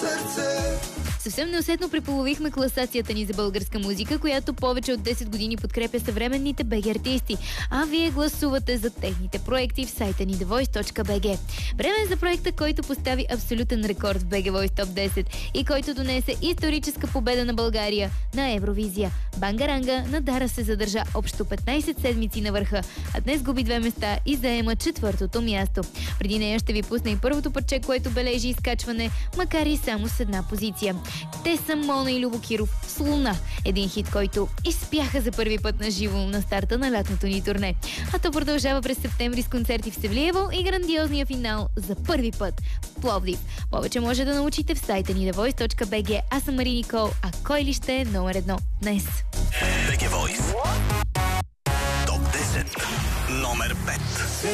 сърце. Съвсем неусетно преполовихме класацията ни за българска музика, която повече от 10 години подкрепя съвременните БГ артисти, а вие гласувате за техните проекти в сайта ни thevoice.bg. Време е за проекта, който постави абсолютен рекорд в BG Voice Top 10 и който донесе историческа победа на България на Евровизия. Бангаранга на Дара се задържа общо 15 седмици на върха, а днес губи 2 места и заема 4-то място. Преди нея ще ви пусна и първото парче, което бележи изкачване, макар и само с една позиция. Те са Мона и Любо Киров с Луна. Един хит, който изпяха за първи път на живо на старта на лятното ни турне. А то продължава през септември с концерти в Севлиево и грандиозния финал за първи път в Пловдив. Повече може да научите в сайта ни thevoice.bg. Аз съм Мари Никол, а кой ли ще е номер 1 днес? BG Voice Топ 10 номер 5.